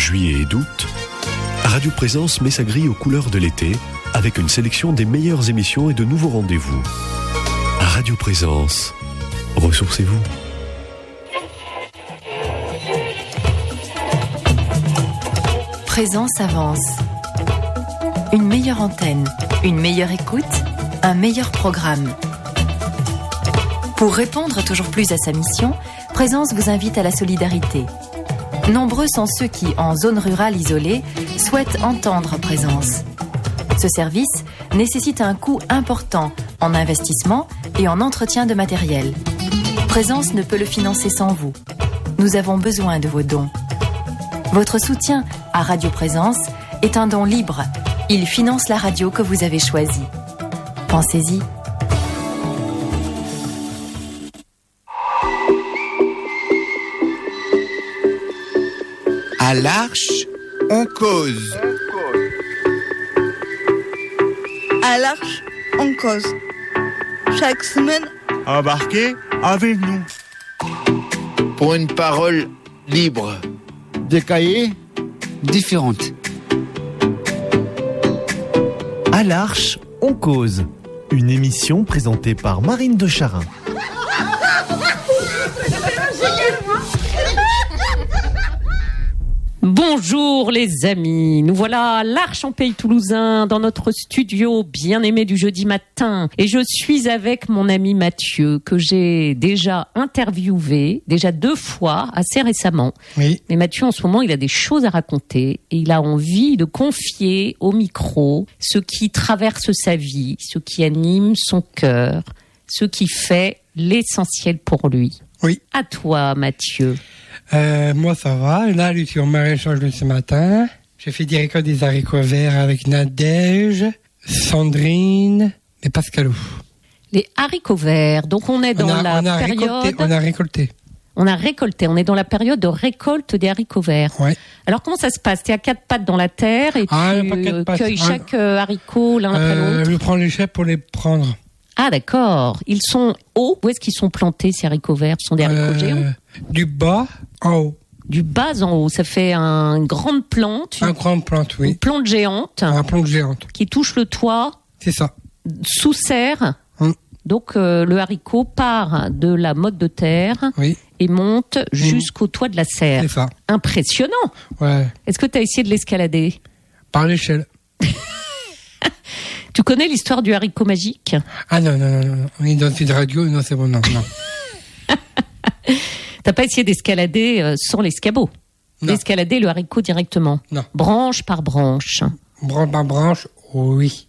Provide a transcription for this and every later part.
juillet et d'août, Radio Présence met sa grille aux couleurs de l'été avec une sélection des meilleures émissions et de nouveaux rendez-vous. Radio Présence, ressourcez-vous. Présence avance. Une meilleure antenne, une meilleure écoute, un meilleur programme. Pour répondre toujours plus à sa mission, Présence vous invite à la solidarité. Nombreux sont ceux qui, en zone rurale isolée, souhaitent entendre Présence. Ce service nécessite un coût important en investissement et en entretien de matériel. Présence ne peut le financer sans vous. Nous avons besoin de vos dons. Votre soutien à Radio Présence est un don libre. Il finance la radio que vous avez choisie. Pensez-y. À l'Arche, on cause. À l'Arche, on cause. Chaque semaine, Embarquez avec nous. Pour une parole libre. Des cahiers différentes. À l'Arche, on cause. Une émission présentée par Marine de Charin. Bonjour les amis, nous voilà à l'Arche en Pays Toulousain dans notre studio bien aimé du jeudi matin et je suis avec mon ami Mathieu que j'ai déjà interviewé, déjà 2 fois, assez récemment. Oui. Mais Mathieu en ce moment il a des choses à raconter et il a envie de confier au micro ce qui traverse sa vie, ce qui anime son cœur, ce qui fait l'essentiel pour lui. Oui. À toi Mathieu. Moi ça va, là je suis au maraîchage de ce matin. J'ai fait des haricots verts avec Nadège, Sandrine et Pascalou. Les haricots verts, donc on est dans la période... On a récolté. On a récolté, on est dans la période de récolte des haricots verts. Ouais. Alors comment ça se passe ? Tu es à 4 pattes dans la terre et tu cueilles chaque haricot l'un après l'autre ? Je prends les chèvres pour les prendre. Ah d'accord, ils sont hauts. Où est-ce qu'ils sont plantés ces haricots verts ? Ce sont des haricots géants ? Du bas en haut. Du bas en haut, ça fait une grande plante. Une grande plante, oui. Une plante géante. Une plante géante. Qui touche le toit. C'est ça. Sous serre. Donc le haricot part de la motte de terre et monte jusqu'au toit de la serre. C'est ça. Impressionnant. Ouais. Est-ce que tu as essayé de l'escalader ? Par l'échelle. Tu connais l'histoire du haricot magique ? Ah non. On est dans une radio, non c'est bon, non. T'as pas essayé d'escalader sans l'escabeau ? D'escalader le haricot directement ? Non. Branche par branche. Branche par branche, oui.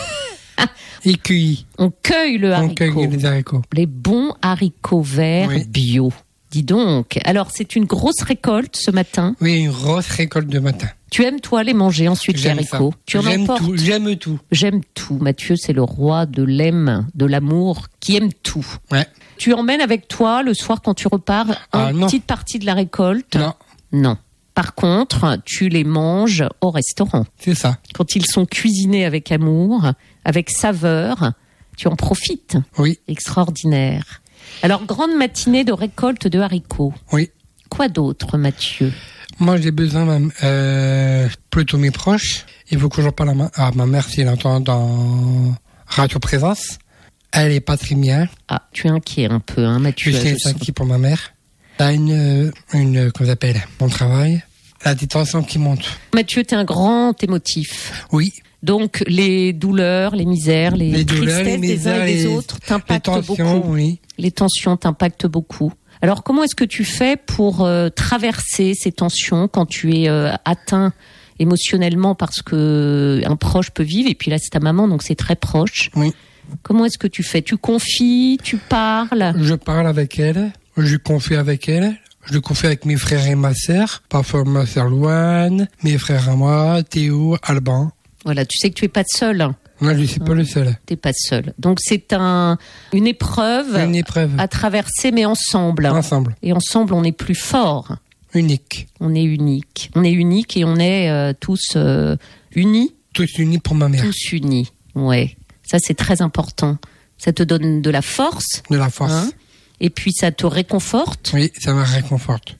Et cueilli. On cueille le haricot. On cueille les haricots. Les bons haricots verts bio. Dis donc. Alors, c'est une grosse récolte ce matin. Oui, une grosse récolte de matin. Tu aimes, toi, les manger ensuite, les haricots ? Tu en emportes ? J'aime tout. J'aime tout. Mathieu, c'est le roi de l'aime, de l'amour, qui aime tout. Ouais. Tu emmènes avec toi, le soir, quand tu repars, une petite partie de la récolte ? Non. Par contre, tu les manges au restaurant. C'est ça. Quand ils sont cuisinés avec amour, avec saveur, tu en profites. Oui. Extraordinaire. Alors, grande matinée de récolte de haricots. Oui. Quoi d'autre, Mathieu ? Moi, j'ai besoin, plutôt mes proches. Il faut que je parle à ma mère si elle entend dans Radio Présence. Elle est pas très bien. Ah, tu es inquiet un peu, hein, Mathieu. Je suis inquiet pour ma mère. Elle a une comment ça s'appelle, mon travail. Elle a des tensions qui montent. Mathieu, t'es un grand émotif. Oui. Donc, les douleurs, les misères, les tristesses des uns et des autres t'impactent beaucoup. Oui. Les tensions t'impactent beaucoup. Alors, comment est-ce que tu fais pour traverser ces tensions quand tu es atteint émotionnellement parce que un proche peut vivre, et puis là, c'est ta maman, donc c'est très proche. Oui. Comment est-ce que tu fais ? Tu confies, tu parles ? Je parle avec elle, je confie avec elle, je confie avec mes frères et ma sœur, parfois ma sœur Louane, mes frères à moi, Théo, Alban. Voilà, tu sais que tu es pas seul. Non, je suis pas le seul. T'es pas seul. Donc c'est une épreuve à traverser, mais ensemble. Ensemble. Et ensemble, on est plus fort. Unique. On est unique. On est unique et on est tous unis. Tous unis pour ma mère. Tous unis, ouais. Ça, c'est très important. Ça te donne de la force. De la force. Hein, et puis, ça te réconforte. Oui, ça me réconforte.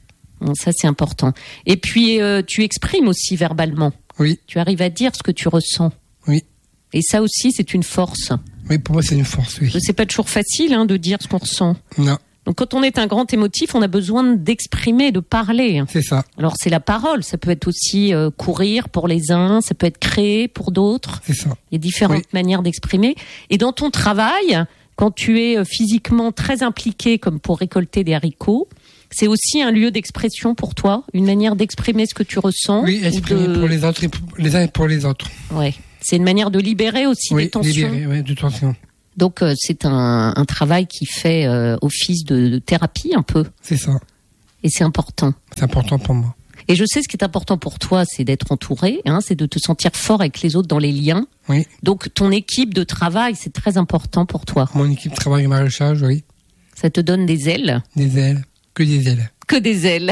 Ça, c'est important. Et puis, tu exprimes aussi verbalement. Oui. Tu arrives à dire ce que tu ressens. Oui. Et ça aussi, c'est une force. Oui, pour moi, c'est une force, oui. C'est pas toujours facile de dire ce qu'on ressent. Non. Donc, quand on est un grand émotif, on a besoin d'exprimer, de parler. C'est ça. Alors, c'est la parole. Ça peut être aussi courir pour les uns, ça peut être créer pour d'autres. C'est ça. Il y a différentes manières d'exprimer. Et dans ton travail, quand tu es physiquement très impliqué, comme pour récolter des haricots, c'est aussi un lieu d'expression pour toi, une manière d'exprimer ce que tu ressens. Oui, exprimer pour les autres, les uns et pour les autres. Ouais, c'est une manière de libérer aussi des tensions. Libérer, de tensions. Donc c'est un travail qui fait office de thérapie un peu. C'est ça. Et c'est important. C'est important pour moi. Et je sais ce qui est important pour toi, c'est d'être entouré, c'est de te sentir fort avec les autres dans les liens. Oui. Donc ton équipe de travail, c'est très important pour toi. Mon équipe de travail maraîchage, oui. Ça te donne des ailes. Des ailes. Que des ailes. Que des ailes.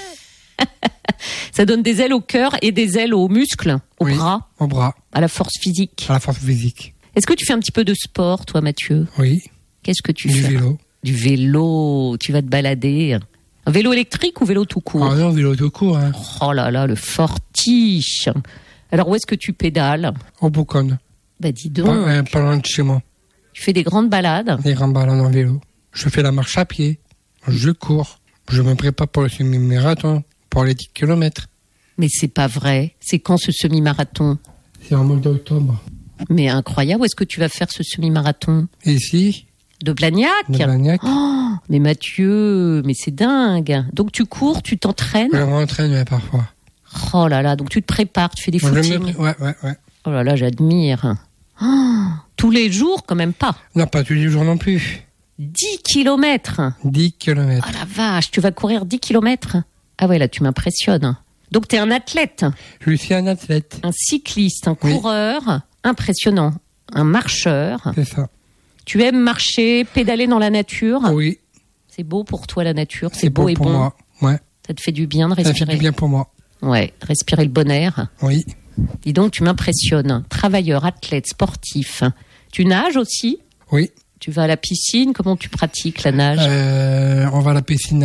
Ça donne des ailes au cœur et des ailes aux muscles, aux bras. Aux bras. À la force physique. À la force physique. Est-ce que tu fais un petit peu de sport, toi, Mathieu? Oui. Qu'est-ce que tu fais? Du vélo. Du vélo. Tu vas te balader. Un vélo électrique ou vélo tout court? Ah non, vélo tout court. Hein. Oh là là, le fortiche. Alors, où est-ce que tu pédales? Au Bouconne. Bah dis donc. Pas loin de chez moi. Tu fais des grandes balades? Des grandes balades en vélo. Je fais la marche à pied. Je cours. Je me prépare pour le semi-marathon, pour les 10 km. Mais c'est pas vrai. C'est quand ce semi-marathon? C'est en mois d'octobre. Mais incroyable. Où est-ce que tu vas faire ce semi-marathon? Ici. De Blagnac? De Blagnac. Oh, mais Mathieu, mais c'est dingue. Donc tu cours, tu t'entraînes? Je m'entraîne parfois. Oh là là, donc tu te prépares, tu fais des footings. Ouais. Oh là là, j'admire. Oh, tous les jours, quand même pas. Non, pas tous les jours non plus. 10 kilomètres. 10 kilomètres. Oh la vache, tu vas courir 10 kilomètres? Ah ouais, là, tu m'impressionnes. Donc, tu es un athlète. Je suis un athlète. Un cycliste, un coureur impressionnant. Un marcheur. C'est ça. Tu aimes marcher, pédaler dans la nature? Oui. C'est beau pour toi, la nature? C'est beau et bon pour moi, ouais. Ça te fait du bien de respirer? Ça fait du bien pour moi. Ouais, de respirer le bon air. Oui. Dis donc, tu m'impressionnes. Travailleur, athlète, sportif. Tu nages aussi? Oui. Tu vas à la piscine? Comment tu pratiques la nage? On va à la piscine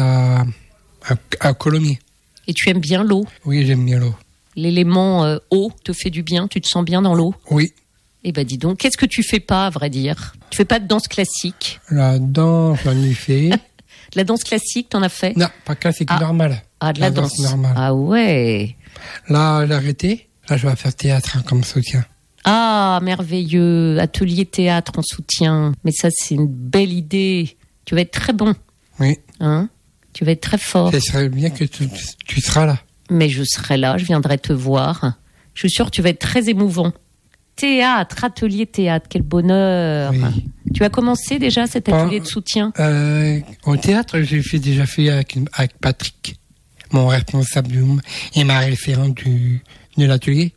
à Colomiers. Et tu aimes bien l'eau? Oui, j'aime bien l'eau. L'élément eau te fait du bien? Tu te sens bien dans l'eau? Oui. Eh ben dis donc, qu'est-ce que tu fais pas, à vrai dire? Tu fais pas de danse classique? La danse, j'en ai fait. De la danse classique, t'en as fait? Non, pas classique, normale. Ah, de la danse normale. Ah ouais. Là, j'ai arrêté. Là, je vais faire théâtre comme soutien. Ah, merveilleux. Atelier théâtre en soutien. Mais ça, c'est une belle idée. Tu vas être très bon. Oui. Tu vas être très fort. Ça serait bien que tu seras là. Mais je serai là, je viendrai te voir. Je suis sûre que tu vas être très émouvant. Théâtre, atelier théâtre, quel bonheur. Oui. Tu as commencé déjà cet atelier de soutien? Au théâtre, j'ai déjà fait avec Patrick, mon responsable et ma référente de l'atelier.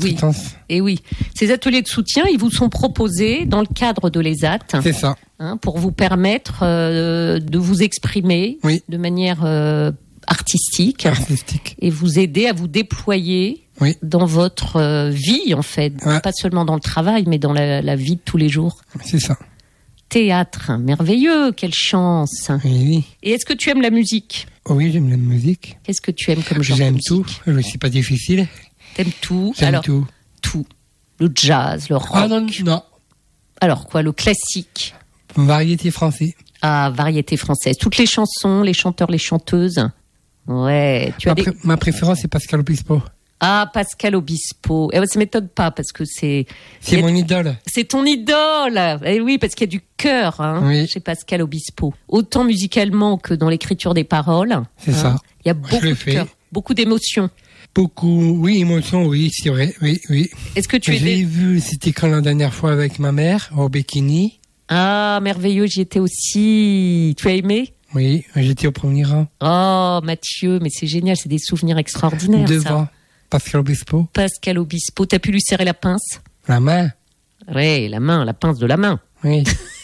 Et oui. Ces ateliers de soutien, ils vous sont proposés dans le cadre de l'ESAT. C'est ça. Pour vous permettre de vous exprimer de manière artistique et vous aider à vous déployer dans votre vie, en fait. Pas seulement dans le travail, mais dans la vie de tous les jours. C'est ça. Théâtre, merveilleux, quelle chance. Oui. Et est-ce que tu aimes la musique? Oui, j'aime la musique. Qu'est-ce que tu aimes comme genre de musique? J'aime tout, je suis pas difficile. T'aimes tout? J'aime tout. Tout. Le jazz, le rock. Ah non. Alors quoi, le classique? Variété française. Ah, variété française. Toutes les chansons, les chanteurs, les chanteuses. Ouais. Ma préférence, c'est Pascal Obispo. Ah, Pascal Obispo. Eh ben, ça m'étonne pas parce que c'est mon idole. C'est ton idole. Eh oui, parce qu'il y a du cœur chez Pascal Obispo. Autant musicalement que dans l'écriture des paroles. C'est ça. Il y a beaucoup de cœur, beaucoup d'émotions. Beaucoup, émotions, oui, c'est vrai, oui. Est-ce que j'ai vu, c'était quand la dernière fois avec ma mère, au bikini. Ah, merveilleux, j'y étais aussi. Tu as aimé? Oui, j'étais au premier rang. Oh, Mathieu, mais c'est génial, c'est des souvenirs extraordinaires, Devant Pascal Obispo. Pascal Obispo, t'as pu lui serrer la pince? La main? Oui, la pince de la main. Oui.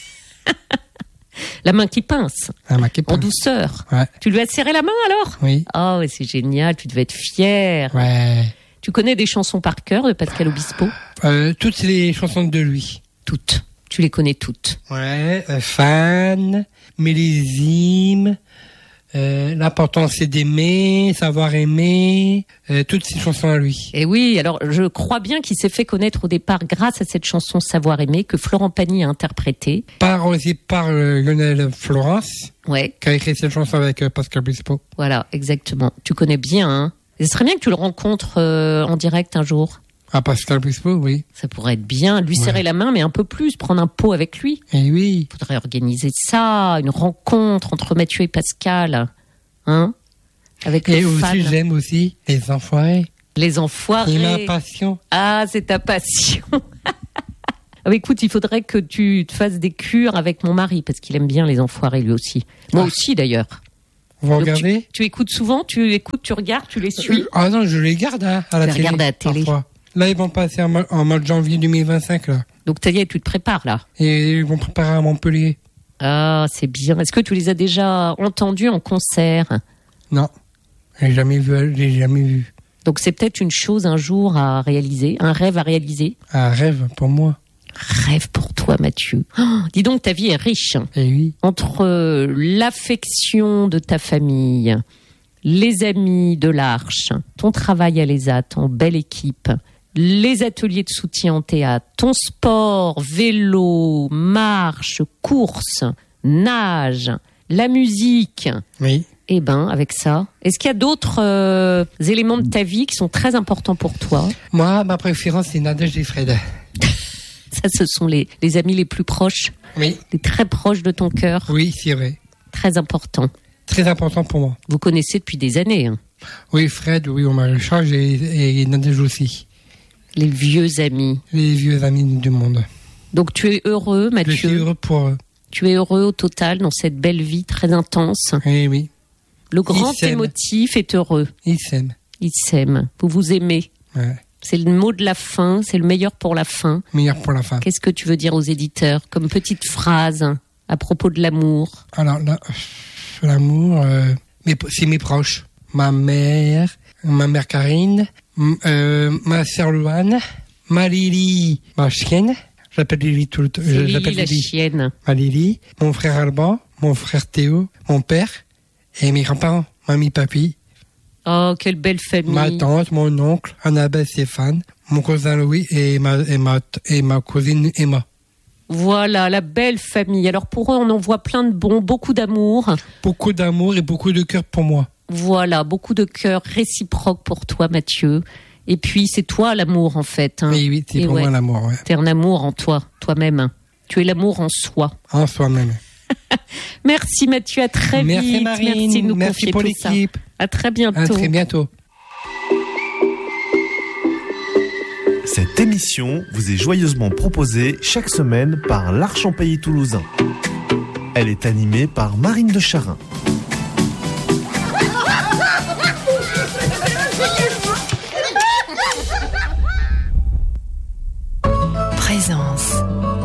La main qui pince. La main qui pince. En douceur. Ouais. Tu lui as serré la main alors? Oui. Oh, c'est génial, tu devais être fier. Ouais. Tu connais des chansons par cœur de Pascal Obispo? Toutes les chansons de lui. Toutes. Tu les connais toutes. Ouais. Fan, Millésime, L'important, c'est d'aimer, savoir aimer, toutes ces chansons à lui. Et oui, alors je crois bien qu'il s'est fait connaître au départ grâce à cette chanson Savoir aimer que Florent Pagny a interprétée. Aussi par Lionel Florence, Ouais, qui a écrit cette chanson avec Pascal Obispo. voilà, exactement. Tu connais bien, hein. Et ce serait bien que tu le rencontres en direct un jour. Ah, Pascal Obispo, oui. Ça pourrait être bien, lui serrer la main, mais un peu plus, prendre un pot avec lui. Et oui. Faudrait organiser ça, une rencontre entre Mathieu et Pascal, hein, avec Et les aussi, fans. j'aime aussi Les Enfoirés. Les enfoirés. C'est ma passion. Ah, c'est ta passion. Ah, mais écoute, il faudrait que tu te fasses des cures avec mon mari, parce qu'il aime bien les enfoirés lui aussi. Moi aussi d'ailleurs. Vous Donc, regardez tu écoutes souvent, tu regardes, tu les suis. Ah non, je les garde à la les télé. regardes à la télé. Parfois. Là, ils vont passer en mois de janvier 2025, là. Donc ça y est, tu te prépares là. Et ils vont préparer à Montpellier. Ah, c'est bien. Est-ce que tu les as déjà entendus en concert? Non, j'ai jamais vu. Donc c'est peut-être une chose un jour à réaliser, un rêve à réaliser. Un rêve pour moi. Rêve pour toi, Mathieu. Oh, dis donc, ta vie est riche. Et oui. Entre l'affection de ta famille, les amis de l'Arche, ton travail à l'ESA, ton belle équipe, les ateliers de soutien en théâtre, ton sport, vélo, marche, course, nage, la musique. Oui. Eh ben, avec ça, est-ce qu'il y a d'autres éléments de ta vie qui sont très importants pour toi? Moi, ma préférence, c'est Nadège et Fred. Ça, ce sont les amis les plus proches, Oui. les très proches de ton cœur, Oui, c'est vrai. très importants. Très important pour moi. Vous connaissez depuis des années, hein, Oui, Fred, oui, on m'a le charge et Nadège aussi. les vieux amis. Les vieux amis du monde. Donc tu es heureux, Je suis Mathieu. heureux pour eux. Tu es heureux au total dans cette belle vie très intense. Eh oui, Le grand s'aiment. émotif est heureux. ils s'aiment. Il s'aime. Vous vous aimez. Ouais. C'est le mot de la fin. C'est le meilleur pour la fin. Meilleur pour la fin. Qu'est-ce que tu veux dire aux éditeurs comme petite phrase à propos de l'amour? Alors, là, l'amour, c'est mes proches. Ma mère Karine, ma sœur Louane, ma Lily, ma chienne. J'appelle Lily tout le temps. C'est Lily J'appelle la Lily. chienne. Ma Lily, mon frère Alban, mon frère Théo, mon père et mes grands-parents, mamie, papy, Oh, quelle belle famille. ma tante, mon oncle, Annabelle Stéphane, mon cousin Louis et ma cousine Emma. Voilà, la belle famille. Alors pour eux, on envoie plein de bons, beaucoup d'amour. Beaucoup d'amour et beaucoup de cœur pour moi. Voilà, beaucoup de cœur réciproque pour toi, Mathieu. Et puis, c'est toi l'amour, en fait. Hein. Oui, oui, c'est Et pour ouais, moi l'amour, ouais. T'es un amour en toi, toi-même. Tu es l'amour en soi. En soi-même. Merci, Mathieu. À très Merci vite. Marine. Merci de nous Merci confier pour tout ça. l'équipe. À très bientôt. À très bientôt. Cette émission vous est joyeusement proposée chaque semaine par l'Arche en Pays Toulousain. Elle est animée par Marine de Charin. Présence.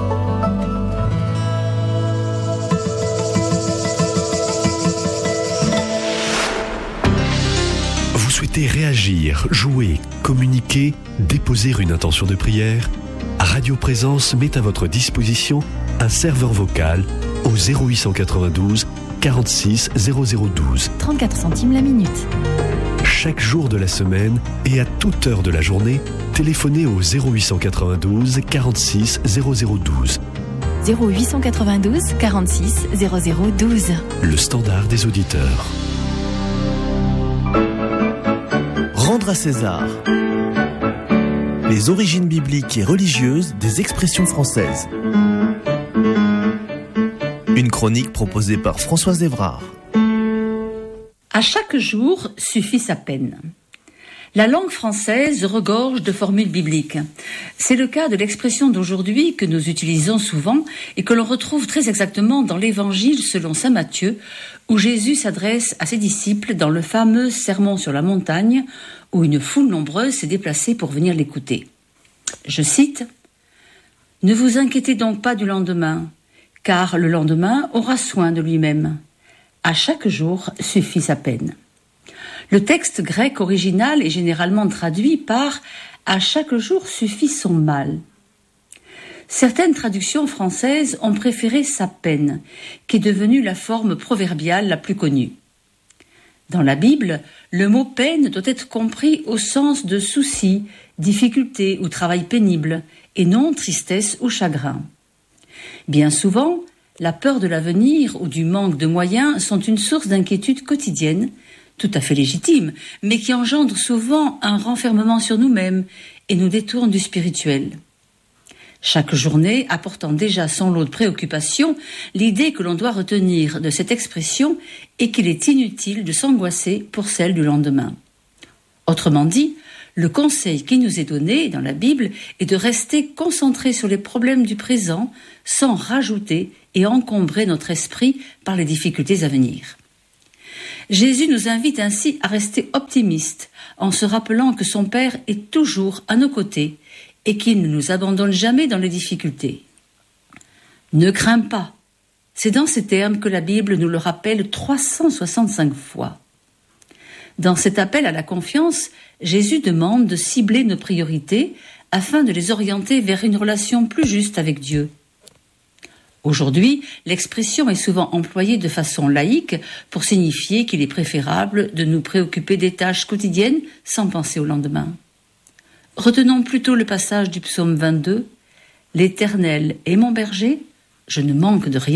Vous souhaitez réagir, jouer, communiquer, déposer une intention de prière? Radio Présence met à votre disposition un serveur vocal au 0892 46 0012. 34 centimes la minute. Chaque jour de la semaine et à toute heure de la journée, téléphonez au 0892 46 0012. 0892 46 0012. Le standard des auditeurs. Rendre à César. Les origines bibliques et religieuses des expressions françaises. Une chronique proposée par Françoise Évrard. À chaque jour suffit sa peine. La langue française regorge de formules bibliques. C'est le cas de l'expression d'aujourd'hui que nous utilisons souvent et que l'on retrouve très exactement dans l'Évangile selon saint Matthieu, où Jésus s'adresse à ses disciples dans le fameux Sermon sur la montagne, où une foule nombreuse s'est déplacée pour venir l'écouter. Je cite « Ne vous inquiétez donc pas du lendemain, car le lendemain aura soin de lui-même. À chaque jour suffit sa peine. » Le texte grec original est généralement traduit par « à chaque jour suffit son mal ». Certaines traductions françaises ont préféré sa peine, qui est devenue la forme proverbiale la plus connue. Dans la Bible, le mot peine doit être compris au sens de souci, difficulté ou travail pénible, et non tristesse ou chagrin. Bien souvent, la peur de l'avenir ou du manque de moyens sont une source d'inquiétude quotidienne, tout à fait légitime, mais qui engendre souvent un renfermement sur nous-mêmes et nous détourne du spirituel. Chaque journée apportant déjà son lot de préoccupations, l'idée que l'on doit retenir de cette expression est qu'il est inutile de s'angoisser pour celle du lendemain. Autrement dit, le conseil qui nous est donné dans la Bible est de rester concentré sur les problèmes du présent sans rajouter et encombrer notre esprit par les difficultés à venir. Jésus nous invite ainsi à rester optimistes en se rappelant que son Père est toujours à nos côtés et qu'il ne nous abandonne jamais dans les difficultés. Ne crains pas. C'est dans ces termes que la Bible nous le rappelle 365 fois. Dans cet appel à la confiance, Jésus demande de cibler nos priorités afin de les orienter vers une relation plus juste avec Dieu. Aujourd'hui, l'expression est souvent employée de façon laïque pour signifier qu'il est préférable de nous préoccuper des tâches quotidiennes sans penser au lendemain. Retenons plutôt le passage du psaume 22 « L'Éternel est mon berger, je ne manque de rien ».